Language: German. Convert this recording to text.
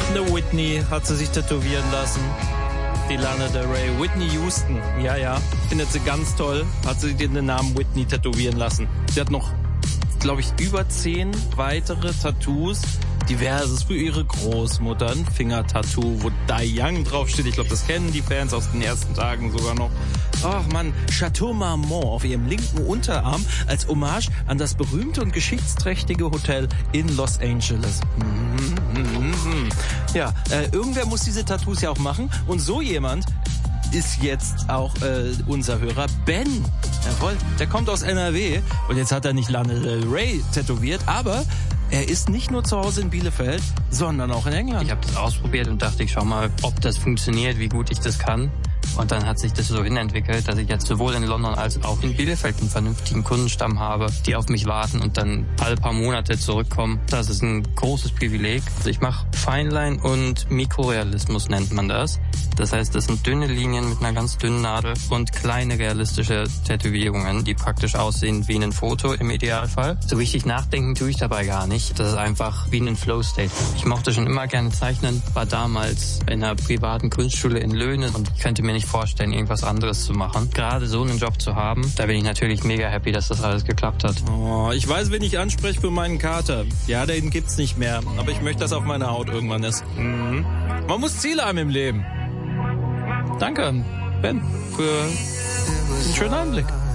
Eine Whitney hat sie sich tätowieren lassen. Die Lana Del Rey. Whitney Houston. Ja. Findet sie ganz toll. Hat sie den Namen Whitney tätowieren lassen. Sie hat noch, glaube ich, über 10 weitere Tattoos. Diverses für ihre Großmutter. Ein Fingertattoo, wo Die Young draufsteht. Ich glaube, das kennen die Fans aus den ersten Tagen sogar noch. Ach man, Chateau Marmont auf ihrem linken Unterarm als Hommage an das berühmte und geschichtsträchtige Hotel in Los Angeles. Ja, irgendwer muss diese Tattoos ja auch machen. Und so jemand ist jetzt auch unser Hörer Ben. Jawohl, der kommt aus NRW. Und jetzt hat er nicht Lana Del Rey tätowiert, aber er ist nicht nur zu Hause in Bielefeld, sondern auch in England. Ich habe das ausprobiert und dachte, ich schau mal, ob das funktioniert, wie gut ich das kann. Und dann hat sich das so hinentwickelt, dass ich jetzt sowohl in London als auch in Bielefeld einen vernünftigen Kundenstamm habe, die auf mich warten und dann alle paar Monate zurückkommen. Das ist ein großes Privileg. Also ich mache Feinline und Mikrorealismus nennt man das. Das heißt, das sind dünne Linien mit einer ganz dünnen Nadel und kleine realistische Tätowierungen, die praktisch aussehen wie ein Foto im Idealfall. So richtig nachdenken tue ich dabei gar nicht. Das ist einfach wie ein Flow-State. Ich mochte schon immer gerne zeichnen, war damals in einer privaten Kunstschule in Löhne und ich könnte mir nicht vorstellen, irgendwas anderes zu machen. Gerade so einen Job zu haben, da bin ich natürlich mega happy, dass das alles geklappt hat. Oh, ich weiß, wen ich anspreche für meinen Kater. Ja, den gibt's nicht mehr, aber ich möchte, dass auf meiner Haut irgendwann ist. Man muss Ziele haben im Leben. Danke, Ben, für den schönen Anblick.